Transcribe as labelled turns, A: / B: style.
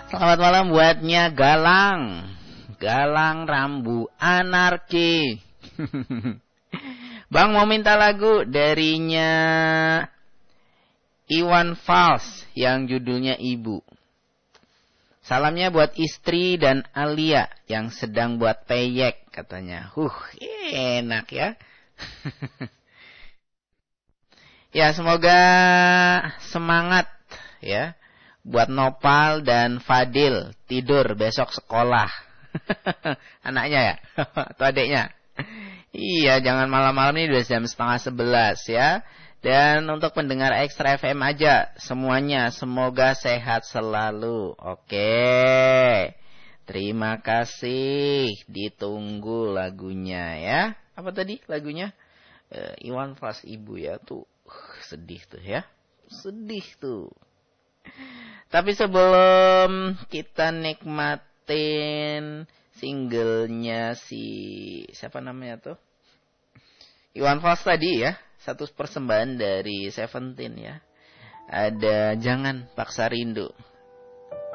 A: Selamat malam buatnya Galang. Galang Rambu Anarki. Bang mau minta lagu darinya Iwan Fals yang judulnya Ibu. Salamnya buat istri dan Alia yang sedang buat peyek katanya. Enak ya. Ya semoga semangat ya buat Nopal dan Fadil tidur besok sekolah. Anaknya ya atau adiknya. Iya jangan malam-malam ini udah jam 10:30 ya. Dan untuk pendengar Extra FM aja semuanya semoga sehat selalu. Oke. Terima kasih. Ditunggu lagunya ya. Apa tadi lagunya? Iwan Fals Ibu ya tuh. Sedih tuh ya. Sedih tuh. Tapi sebelum kita nikmatin singlenya si siapa namanya tuh? Iwan Fals tadi ya. Satu persembahan dari Seventeen ya. Ada Jangan Paksa Rindu.